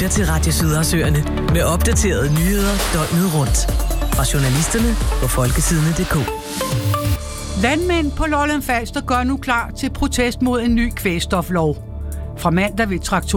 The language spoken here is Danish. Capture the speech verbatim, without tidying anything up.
til Radio Sydhavsøerne med opdaterede nyheder døgnet rundt. Fra journalisterne på folketidene punktum d k. Landmænd på Lolland Falster gør nu klar til protest mod en ny kvægstoflov. Fra mandag vil traktorer